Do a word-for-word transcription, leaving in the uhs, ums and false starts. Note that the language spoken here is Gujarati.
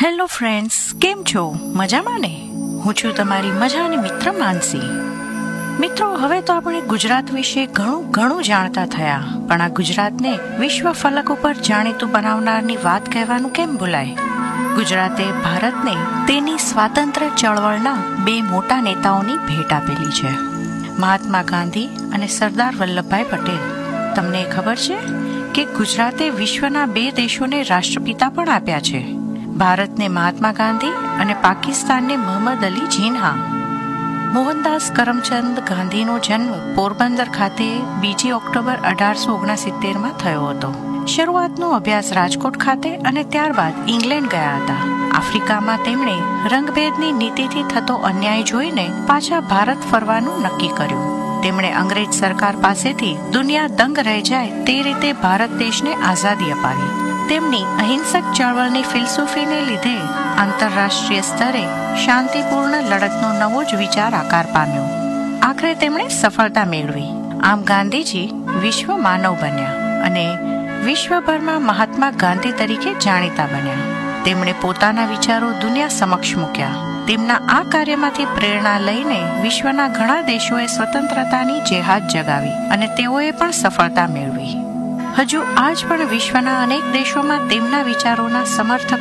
હેલો ફ્રેન્ડ્સ, કેમ છો? મજામાં ને? હું છું તમારી મજાની મિત્ર માનસી. મિત્રો, હવે તો આપણે ગુજરાત વિશે ઘણું ઘણું જાણતા થયા, પણ આ ગુજરાતને વિશ્વ ફલક ઉપર જાણીતું બનાવનારની વાત કહેવાનું કેમ ભૂલાય? ગુજરાતે ભારતને તેની સ્વાતંત્ર્ય ચળવળના બે મોટા નેતાઓની ભેટ આપેલી છે, મહાત્મા ગાંધી અને સરદાર વલ્લભભાઈ પટેલ. તમને ખબર છે કે ગુજરાતે વિશ્વના બે દેશોને રાષ્ટ્રપિતા પણ આપ્યા છે, ભારતને મહાત્મા ગાંધી અને પાકિસ્તાનને મોહમ્મદ અલી જીન્ના. મોહનદાસ કરમચંદ ગાંધીનો જન્મ પોરબંદર ખાતે બીજી ઓક્ટોબર અઢારસો ઓગણસિત્તેરમાં થયો હતો. શરૂઆતનો અભ્યાસ રાજકોટ ખાતે અને ત્યારબાદ ઇંગ્લેન્ડ ગયા હતા. આફ્રિકામાં તેમણે રંગભેદની નીતિથી થતો અન્યાય જોઈને પાછા ભારત ફરવાનું નક્કી કર્યું. તેમણે અંગ્રેજ સરકાર પાસેથી દુનિયા દંગ રહી જાય તે રીતે ભારત દેશને આઝાદી અપાવી. તેમની અહિંસક ચળવળની ફિલસૂફીને લીધે આંતરરાષ્ટ્રીય સ્તરે શાંતિપૂર્ણ લડતનો નવો જ વિચાર આકાર પામ્યો. આખરે તેમણે સફળતા મેળવી. આમ ગાંધીજી વિશ્વ માનવ બન્યા અને વિશ્વભરમાં મહાત્મા ગાંધી તરીકે જાણીતા બન્યા. તેમણે પોતાના વિચારો દુનિયા સમક્ષ મૂક્યા. તેમના આ કાર્યમાંથી પ્રેરણા લઈને વિશ્વના ઘણા દેશોએ સ્વતંત્રતાની જેહાદ જગાવી અને તેઓએ પણ સફળતા મેળવી. હજુ આજ પણ વિશ્વના અનેક દેશોમાં તેમના વિચારોના સમર્થક